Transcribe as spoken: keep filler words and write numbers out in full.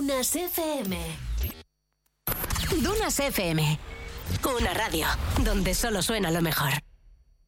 Dunas F M. Dunas F M. Una radio donde solo suena lo mejor.